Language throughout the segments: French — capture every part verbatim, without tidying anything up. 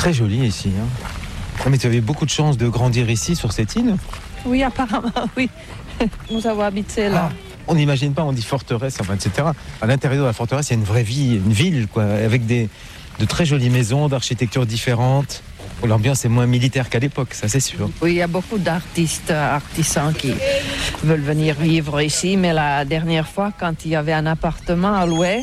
très joli ici. Hein. Non, mais tu avais beaucoup de chance de grandir ici, sur cette île. Oui, apparemment, oui. Nous avons habité là. Ah, on n'imagine pas, on dit forteresse, enfin, et cetera. À l'intérieur de la forteresse, il y a une vraie vie, une ville, quoi, avec des, de très jolies maisons, d'architecture différentes. L'ambiance est moins militaire qu'à l'époque, ça c'est sûr. Oui, il y a beaucoup d'artistes, artisans qui veulent venir vivre ici, mais la dernière fois, quand il y avait un appartement à louer,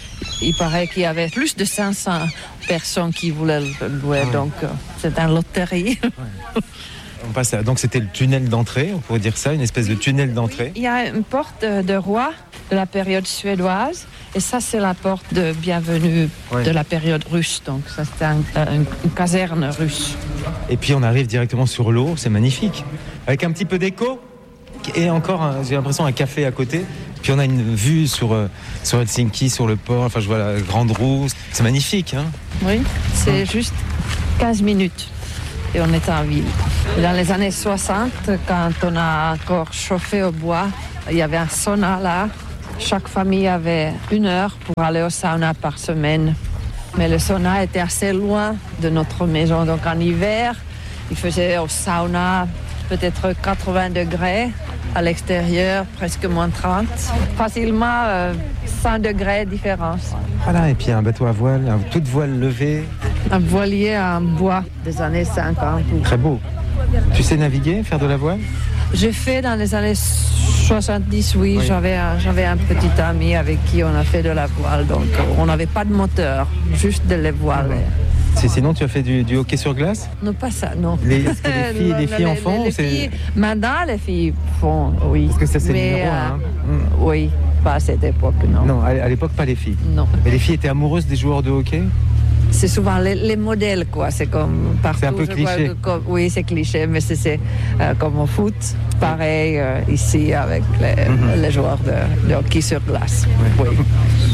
il paraît qu'il y avait plus de cinq cents personnes qui voulaient le louer, ah. donc euh, c'est une loterie. Ouais. On passe à, donc c'était le tunnel d'entrée, on pourrait dire ça, une espèce de tunnel d'entrée. Il y a une porte de roi de la période suédoise, et ça c'est la porte de bienvenue ouais. de la période russe, donc ça c'est un, un, une caserne russe. Et puis on arrive directement sur l'eau, c'est magnifique, avec un petit peu d'écho, et encore, un, j'ai l'impression, un café à côté. Puis on a une vue sur, euh, sur Helsinki, sur le port, enfin je vois la Grande Roue, c'est magnifique. Hein. Oui, c'est hum. juste quinze minutes. Et on est en ville. Dans les années soixante, quand on a encore chauffé au bois, il y avait un sauna là. Chaque famille avait une heure pour aller au sauna par semaine. Mais le sauna était assez loin de notre maison. Donc en hiver, il faisait au sauna peut-être quatre-vingts degrés. À l'extérieur, presque moins trente. Facilement euh, cent degrés de différence. Voilà, et puis un bateau à voile, un, toute voile levée. Un voilier en bois des années cinquante. Très beau. Tu sais naviguer, faire de la voile? J'ai fait dans les années soixante-dix, oui. oui. J'avais, un, j'avais un petit ami avec qui on a fait de la voile. Donc on n'avait pas de moteur, juste de la voile. C'est, sinon, tu as fait du, du hockey sur glace? Non, pas ça, non. Les, est-ce que les filles, les filles en font? Les, les filles, maintenant, les filles font, oui. Parce que ça, c'est mais, le numéro un. Euh, hein. mmh. Oui, pas à cette époque, non. Non, à, à l'époque, pas les filles. Non. Mais les filles étaient amoureuses des joueurs de hockey? C'est souvent les, les modèles, quoi. C'est comme partout. C'est un peu cliché. Comme, oui, c'est cliché, mais c'est, c'est euh, comme au foot. Pareil euh, ici avec les, mm-hmm. les joueurs de, de hockey sur glace. Ouais. Oui.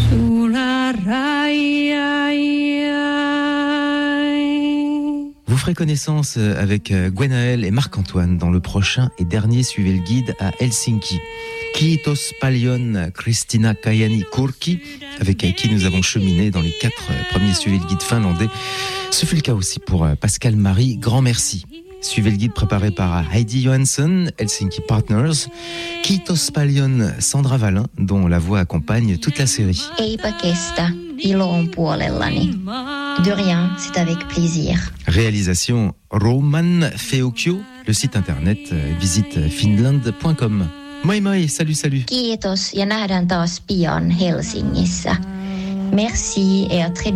Vous ferez connaissance avec Gwenaël et Marc-Antoine dans le prochain et dernier Suivez le guide à Helsinki. Kiitos Paljon Kristina Kajani Kurki, avec qui nous avons cheminé dans les quatre premiers Suivez le guide finlandais. Ce fut le cas aussi pour Pascal Marie, grand merci. Suivez le guide préparé par Heidi Johansson, Helsinki Partners. Kiitos Paljon Sandra Valin, dont la voix accompagne toute la série. Eipä kestä, ilo on puolellani. De rien, c'est avec plaisir. Réalisation Roman Feokio, le site internet visite finland point com. Moi moi, salut salut. Kiitos ja nähdään taas pian Helsingissä. Merci et à très